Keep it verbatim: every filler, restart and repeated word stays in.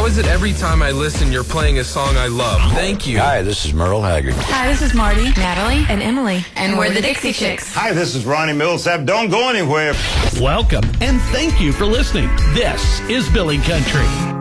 How is it every time I listen, you're playing a song I love? Thank you. Hi, this is Merle Haggard. Hi, this is Marty, Natalie, and Emily. and, and we're the Dixie Chicks. Hi, this is Ronnie Millsap. Don't go anywhere. Welcome, and thank you for listening. This is Billy Country.